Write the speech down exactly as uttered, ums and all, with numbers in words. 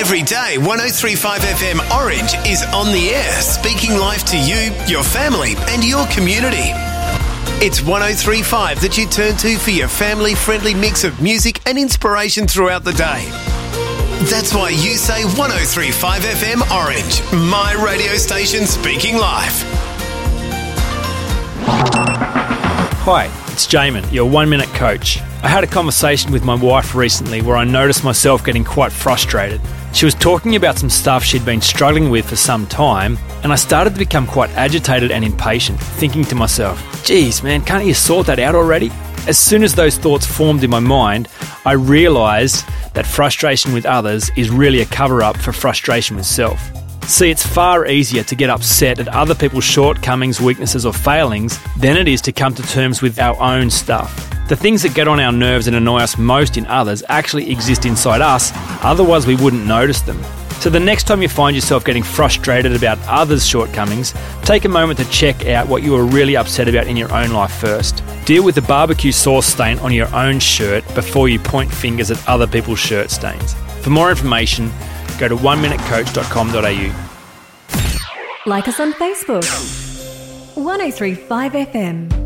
Every day, one oh three point five F M Orange is on the air, speaking life to you, your family and your community. It's one oh three point five that you turn to for your family-friendly mix of music and inspiration throughout the day. That's why you say one oh three point five F M Orange, my radio station speaking life. Hi, it's Jamin, your one-minute coach. I had a conversation with my wife recently where I noticed myself getting quite frustrated. She was talking about some stuff she'd been struggling with for some time, and I started to become quite agitated and impatient, thinking to myself, geez man, can't you sort that out already? As soon as those thoughts formed in my mind, I realised that frustration with others is really a cover-up for frustration with self. See, it's far easier to get upset at other people's shortcomings, weaknesses or failings than it is to come to terms with our own stuff. The things that get on our nerves and annoy us most in others actually exist inside us, otherwise we wouldn't notice them. So the next time you find yourself getting frustrated about others' shortcomings, take a moment to check out what you are really upset about in your own life first. Deal with the barbecue sauce stain on your own shirt before you point fingers at other people's shirt stains. For more information, go to one minute coach dot com dot a u. Like us on Facebook. one oh three point five F M.